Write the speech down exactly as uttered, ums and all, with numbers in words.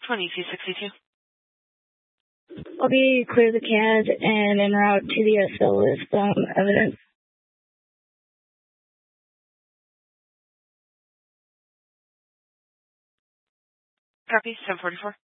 twenty-two sixty-two. I'll be clear the C A D and en route to the S L with um, evidence. Copy, seven forty-four.